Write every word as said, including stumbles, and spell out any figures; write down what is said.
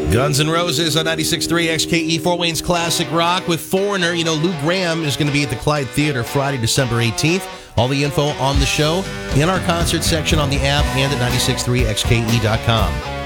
Guns N' Roses on ninety-six point three X K E, Fort Wayne's Classic Rock with Foreigner. You know, Lou Graham is going to be at the Clyde Theater Friday, December eighteenth. All the info on the show in our concert section on the app and at ninety-six point three X K E dot com.